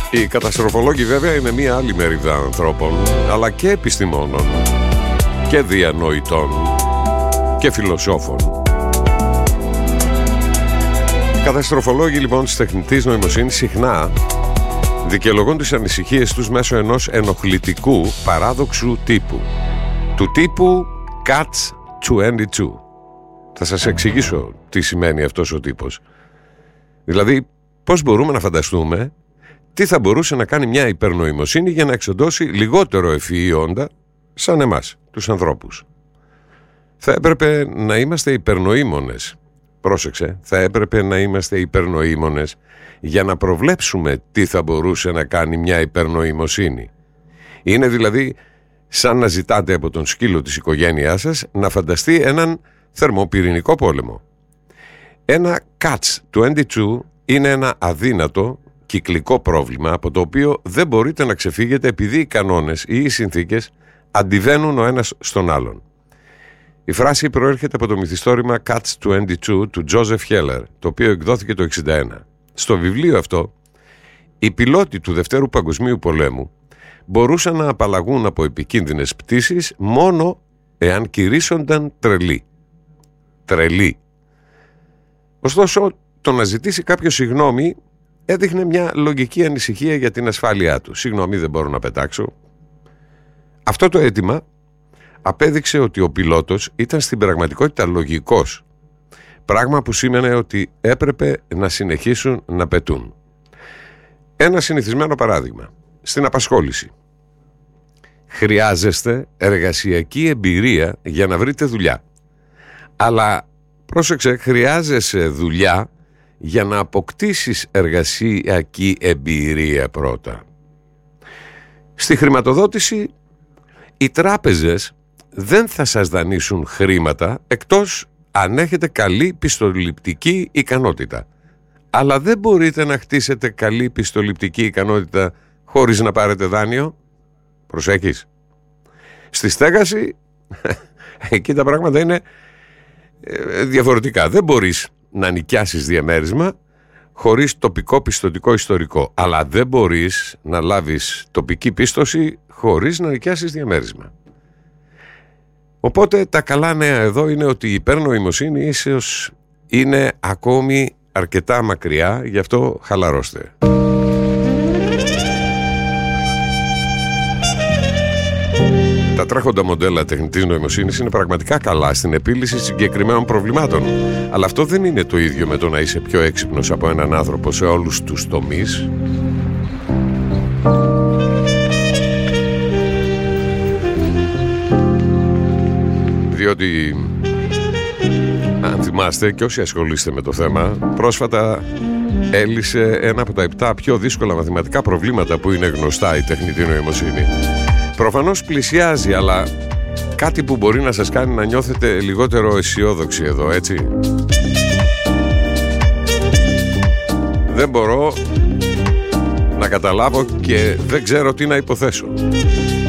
Οι καταστροφολόγοι βέβαια είναι μία άλλη μερίδα ανθρώπων, αλλά και επιστημόνων και διανοητών και φιλοσόφων. Οι καταστροφολόγοι λοιπόν της τεχνητής νοημοσύνης συχνά δικαιολογούν τις ανησυχίες τους μέσω ενός ενοχλητικού παράδοξου τύπου, του τύπου Catch-22. Θα σας εξηγήσω τι σημαίνει αυτός ο τύπος. Δηλαδή, πώς μπορούμε να φανταστούμε τι θα μπορούσε να κάνει μια υπερνοημοσύνη για να εξοντώσει λιγότερο ευφυή όντα σαν εμάς, τους ανθρώπους. Θα έπρεπε να είμαστε υπερνοήμονες. Πρόσεξε, θα έπρεπε να είμαστε υπερνοήμονες για να προβλέψουμε τι θα μπορούσε να κάνει μια υπερνοημοσύνη. Είναι δηλαδή σαν να ζητάτε από τον σκύλο της οικογένειάς σας να έναν θερμοπυρηνικό πόλεμο. Ένα Catch-22 είναι ένα αδύνατο κυκλικό πρόβλημα από το οποίο δεν μπορείτε να ξεφύγετε επειδή οι κανόνες ή οι συνθήκες αντιβαίνουν ο ένας στον άλλον. Η φράση προέρχεται από το μυθιστόρημα Catch-22 του Joseph Heller, το οποίο εκδόθηκε το 1961. Στο βιβλίο αυτό, οι πιλότοι του Δευτέρου Παγκοσμίου Πολέμου μπορούσαν να απαλλαγούν από επικίνδυνες πτήσεις μόνο εάν κηρύσσονταν τρελοί. Τρελοί. Ωστόσο, το να ζητήσει κάποιο συγγνώμη έδειχνε μια λογική ανησυχία για την ασφάλειά του. Συγγνώμη, δεν μπορώ να πετάξω. Αυτό το αίτημα απέδειξε ότι ο πιλότος ήταν στην πραγματικότητα λογικός. Πράγμα που σήμαινε ότι έπρεπε να συνεχίσουν να πετούν. Ένα συνηθισμένο παράδειγμα. Στην απασχόληση. Χρειάζεστε εργασιακή εμπειρία για να βρείτε δουλειά. Αλλά πρόσεξε, χρειάζεσαι δουλειά για να αποκτήσεις εργασιακή εμπειρία πρώτα. Στη χρηματοδότηση, οι τράπεζες δεν θα σας δανείσουν χρήματα εκτός αν έχετε καλή πιστοληπτική ικανότητα. Αλλά δεν μπορείτε να χτίσετε καλή πιστοληπτική ικανότητα χωρίς να πάρετε δάνειο. Προσέχεις. Στη στέγαση, εκεί τα πράγματα είναι διαφορετικά. Δεν μπορείς να νοικιάσεις διαμέρισμα χωρίς τοπικό πιστωτικό ιστορικό. Αλλά δεν μπορείς να λάβεις τοπική πίστοση χωρίς να νοικιάσεις διαμέρισμα. Οπότε τα καλά νέα εδώ είναι ότι η υπερνοημοσύνη ίσως είναι ακόμη αρκετά μακριά, γι' αυτό χαλαρώστε. Τα τρέχοντα μοντέλα τεχνητής νοημοσύνης είναι πραγματικά καλά στην επίλυση συγκεκριμένων προβλημάτων. Αλλά αυτό δεν είναι το ίδιο με το να είσαι πιο έξυπνος από έναν άνθρωπο σε όλους τους τομείς. Διότι, αν θυμάστε και όσοι ασχολείστε με το θέμα, πρόσφατα έλυσε ένα από τα 7 πιο δύσκολα μαθηματικά προβλήματα που είναι γνωστά η τεχνητή νοημοσύνη. Προφανώς πλησιάζει, αλλά κάτι που μπορεί να σας κάνει να νιώθετε λιγότερο αισιόδοξοι εδώ, έτσι. Δεν μπορώ να καταλάβω και δεν ξέρω τι να υποθέσω.